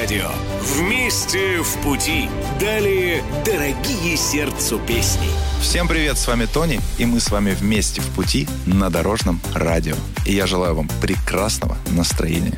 радио. Вместе в пути. Далее дорогие сердцу песни. Всем привет, с вами Тони, и мы с вами вместе в пути на Дорожном радио. И я желаю вам прекрасного настроения.